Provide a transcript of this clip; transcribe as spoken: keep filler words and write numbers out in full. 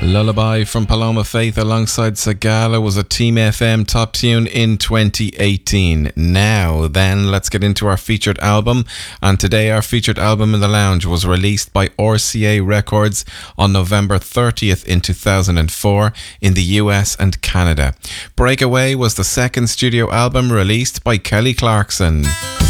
Lullaby from Paloma Faith alongside Sagala was a Team F M top tune in twenty eighteen. Now then, let's get into our featured album. And today our featured album in the lounge was released by R C A Records on November thirtieth in two thousand four in the U S and Canada. Breakaway was the second studio album released by Kelly Clarkson.